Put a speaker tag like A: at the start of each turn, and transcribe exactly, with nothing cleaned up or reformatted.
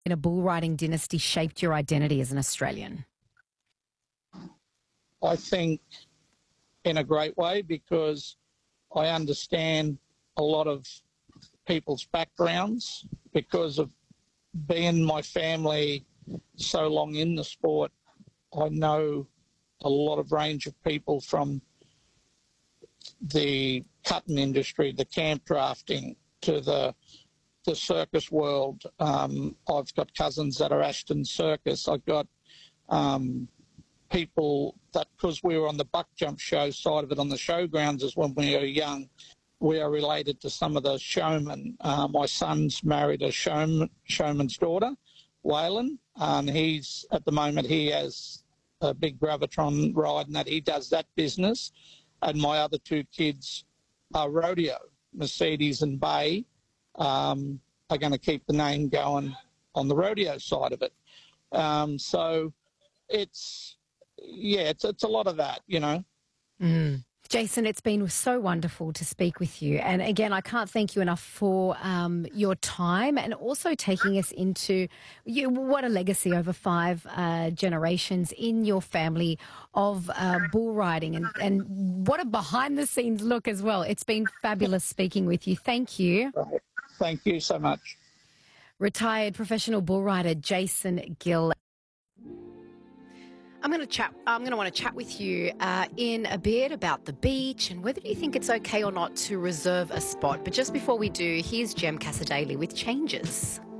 A: in a bull riding dynasty shaped your identity as an Australian?
B: I think in a great way, because I understand a lot of people's backgrounds because of being my family so long in the sport. I know a lot of range of people from the cutting industry, the camp drafting, to the the circus world. Um, I've got cousins that are Ashton Circus. I've got um, people that, because we were on the buck jump show side of it on the showgrounds as when we were young, we are related to some of the showmen. Uh, my son's married a showman, showman's daughter, Waylon, and he's, at the moment, he has a big Gravitron ride and that he does that business. And my other two kids are rodeo. Mercedes and Bay um, are going to keep the name going on the rodeo side of it. Um, so it's, yeah, it's, it's a lot of that, you know.
A: Mm. Jason, it's been so wonderful to speak with you. And again, I can't thank you enough for um, your time and also taking us into you, what a legacy over five uh, generations in your family of uh, bull riding, and, and what a behind-the-scenes look as well. It's been fabulous speaking with you. Thank you.
B: Right. Thank you so much.
A: Retired professional bull rider Jason Gill. I'm going to chat. I'm going to want to chat with you uh, in a bit about the beach and whether you think it's okay or not to reserve a spot. But just before we do, here's Jem Casadei with Changes.